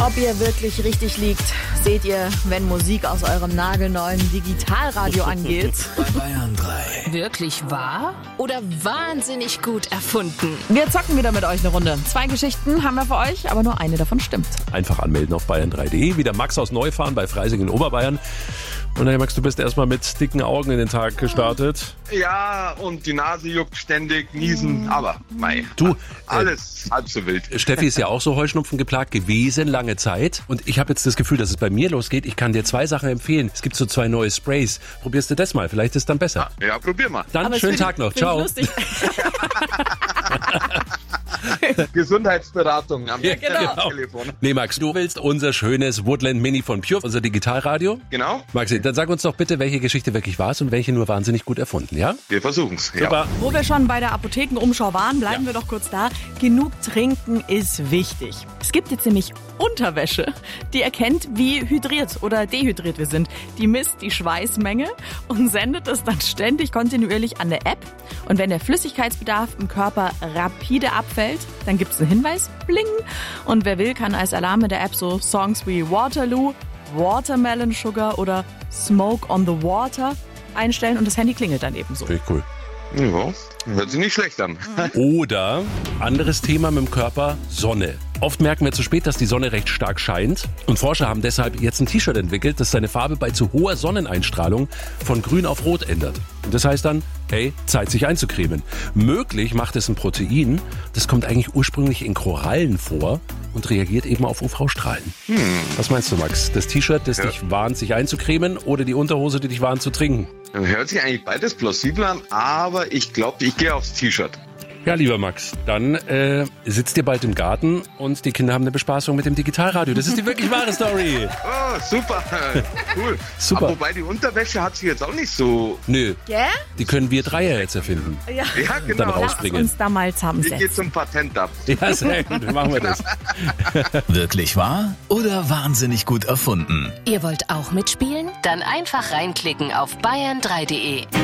Ob ihr wirklich richtig liegt, seht ihr, wenn Musik aus eurem nagelneuen Digitalradio angeht. Bei Bayern 3. Wirklich wahr oder wahnsinnig gut erfunden? Wir zocken wieder mit euch eine Runde. 2 Geschichten haben wir für euch, aber nur eine davon stimmt. Einfach anmelden auf bayern3.de. Wieder Max aus Neufahren bei Freising in Oberbayern. Und hey Max, du bist erstmal mit dicken Augen in den Tag gestartet. Ja, und die Nase juckt ständig, niesen, aber mei, Du, alles halb so wild. Steffi ist ja auch so Heuschnupfen geplagt gewesen, lange Zeit. Und ich habe jetzt das Gefühl, dass es bei mir losgeht. Ich kann dir 2 Sachen empfehlen. Es gibt so 2 neue Sprays. Probierst du das mal, vielleicht ist es dann besser. Ja, probier mal. Dann schönen Tag noch, ciao. Lustig. Gesundheitsberatung am genau. Telefon. Nee, Max, du willst unser schönes Woodland Mini von Pure, unser Digitalradio? Genau, Maxi, dann sag uns doch bitte, welche Geschichte wirklich war und welche nur wahnsinnig gut erfunden, ja? wir versuchen's. Ja. Super. Wo wir schon bei der Apothekenumschau waren, bleiben wir doch kurz da. Genug trinken ist wichtig. Es gibt jetzt nämlich Unterwäsche, die erkennt, wie hydriert oder dehydriert wir sind. Die misst die Schweißmenge und sendet es dann ständig kontinuierlich an der App. Und wenn der Flüssigkeitsbedarf im Körper rapide abfällt, dann gibt es einen Hinweis, bling. Und wer will, kann als Alarm in der App so Songs wie Waterloo, Watermelon Sugar oder Smoke on the Water einstellen und das Handy klingelt dann ebenso. Finde ich cool. Ja, hört sich nicht schlecht an. Oder, anderes Thema mit dem Körper, Sonne. Oft merken wir zu spät, dass die Sonne recht stark scheint. Und Forscher haben deshalb jetzt ein T-Shirt entwickelt, das seine Farbe bei zu hoher Sonneneinstrahlung von grün auf rot ändert. Und das heißt dann, hey, Zeit sich einzucremen. Möglich macht es ein Protein, das kommt eigentlich ursprünglich in Korallen vor und reagiert eben auf UV-Strahlen. Was meinst du, Max? Das T-Shirt, das dich warnt, sich einzucremen, oder die Unterhose, die dich warnt, zu trinken? Hört sich eigentlich beides plausibel an, aber ich glaube, ich gehe aufs T-Shirt. Ja, lieber Max, dann sitzt ihr bald im Garten und die Kinder haben eine Bespaßung mit dem Digitalradio. Das ist die wirklich wahre Story. Oh, super, cool. Super. Aber wobei die Unterwäsche hat sich jetzt auch nicht so... Nö, Ja? die können wir 3 ja jetzt erfinden. Ja. Ja, Dann genau. Lass rausbringen. uns da mal Ich gehe zusammensetzen. zum Patent ab. Ja, sehr gut, machen wir das. Wirklich wahr oder wahnsinnig gut erfunden? Ihr wollt auch mitspielen? Dann einfach reinklicken auf bayern3.de.